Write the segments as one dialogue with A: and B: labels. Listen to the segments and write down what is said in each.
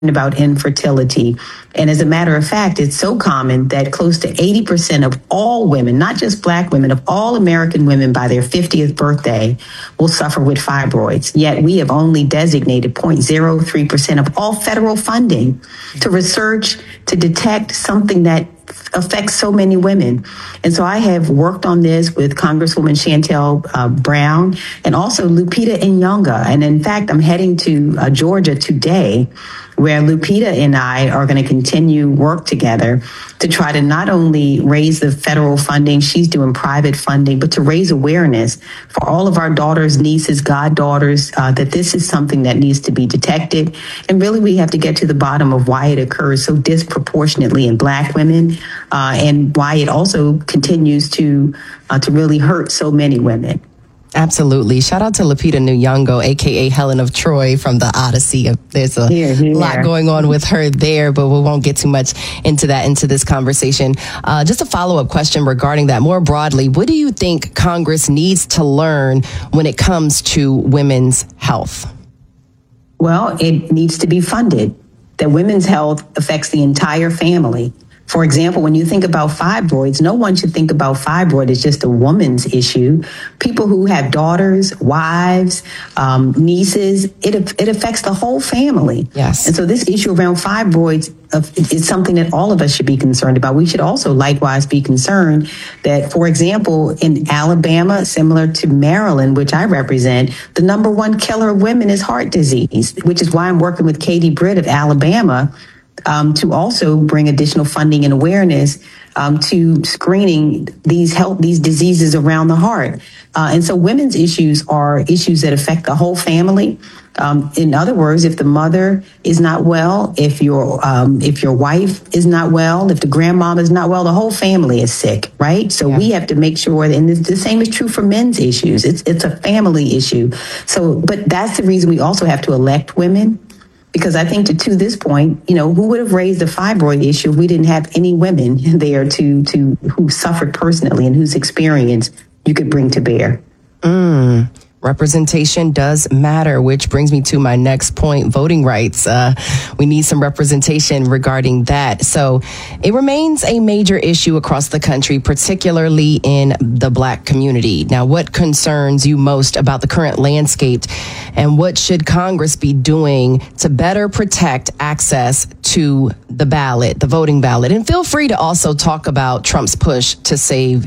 A: about infertility. And as a matter of fact, it's so common that close to 80% of all women, not just Black women, of all American women by their 50th birthday will suffer with fibroids. Yet we have only designated 0.03% of all federal funding to research to detect something that affects so many women. And so I have worked on this with Congresswoman Shontel Brown and also Lupita Nyong'o. And in fact, I'm heading to Georgia today, where Lupita and I are going to continue work together to try to not only raise the federal funding, she's doing private funding, but to raise awareness for all of our daughters, nieces, goddaughters, that this is something that needs to be detected. And really, we have to get to the bottom of why it occurs so disproportionately in Black women, and why it also continues to really hurt so many women.
B: Absolutely. Shout out to Lupita Nyong'o, a.k.a. Helen of Troy from the Odyssey. There's a lot going on with her there, but we won't get too much into this conversation. Just a follow-up question regarding that. More broadly, what do you think Congress needs to learn when it comes to women's health?
A: Well, it needs to be funded. That women's health affects the entire family. For example, when you think about fibroids, no one should think about fibroid as just a woman's issue. People who have daughters, wives, nieces, it affects the whole family.
B: Yes.
A: And so this issue around fibroids is something that all of us should be concerned about. We should also likewise be concerned that, for example, in Alabama, similar to Maryland, which I represent, the number one killer of women is heart disease, which is why I'm working with Katie Britt of Alabama to also bring additional funding and awareness to screening these diseases around the heart. And so women's issues are issues that affect the whole family. In other words, if the mother is not well, if your wife is not well, if the grandmama is not well, the whole family is sick, right? So we have to make sure, and the same is true for men's issues. It's a family issue. So, but that's the reason we also have to elect women. Because I think to this point, who would have raised the fibroid issue if we didn't have any women there to who suffered personally and whose experience you could bring to bear?
B: Representation does matter, which brings me to my next point, voting rights. We need some representation regarding that. So it remains a major issue across the country, particularly in the Black community. Now, what concerns you most about the current landscape, and what should Congress be doing to better protect access to the ballot, the voting ballot? And feel free to also talk about Trump's push to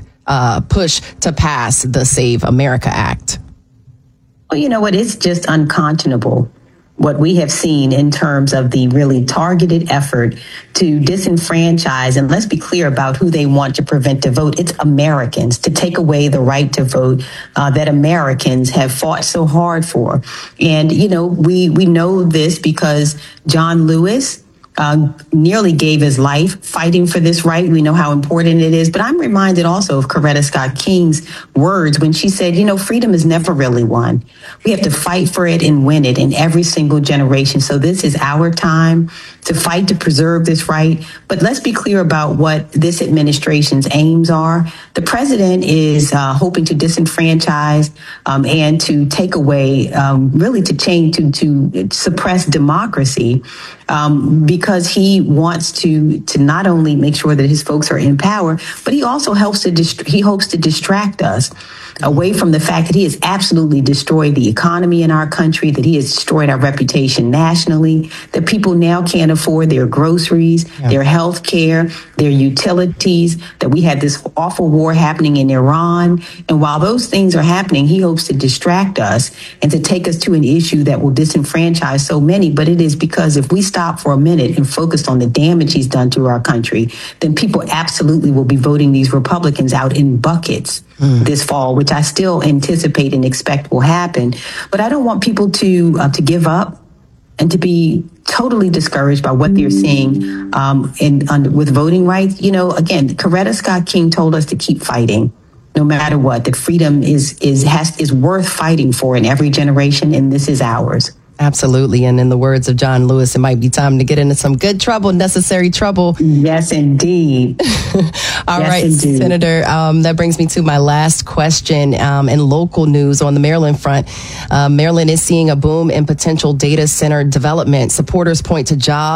B: pass the Save America Act.
A: Well, you know what? It's just unconscionable what we have seen in terms of the really targeted effort to disenfranchise, and let's be clear about who they want to prevent to vote. It's Americans, to take away the right to vote that Americans have fought so hard for. And, we know this because John Lewis nearly gave his life fighting for this right. We know how important it is. But I'm reminded also of Coretta Scott King's words when she said, freedom is never really won. We have to fight for it and win it in every single generation. So this is our time to fight to preserve this right. But let's be clear about what this administration's aims are. The president is hoping to disenfranchise and to take away, really to change, to suppress democracy, because he wants to not only make sure that his folks are in power, but he also hopes to distract us away from the fact that he has absolutely destroyed the economy in our country, that he has destroyed our reputation nationally, that people now can't afford their groceries, their health care, their utilities, that we had this awful war happening in Iran. And while those things are happening, he hopes to distract us and to take us to an issue that will disenfranchise so many. But it is because if we stop for a minute and focus on the damage he's done to our country, then people absolutely will be voting these Republicans out in buckets this fall, which I still anticipate and expect will happen. But I don't want people to give up and to be totally discouraged by what they're seeing with voting rights. Again, Coretta Scott King told us to keep fighting, no matter what. That freedom is worth fighting for in every generation, and this is ours.
B: Absolutely. And in the words of John Lewis, it might be time to get into some good trouble, necessary trouble.
A: Yes, indeed.
B: All right, indeed. Senator, that brings me to my last question. In local news on the Maryland front, Maryland is seeing a boom in potential data center development. Supporters point to jobs